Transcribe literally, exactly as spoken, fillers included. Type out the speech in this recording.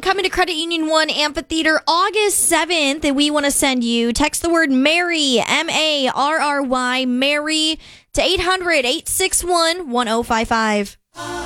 coming to Credit Union One Amphitheater August seventh, and we want to send you, text the word Mary, M A R R Y, Mary, to eight hundred, eight six one, one oh five five.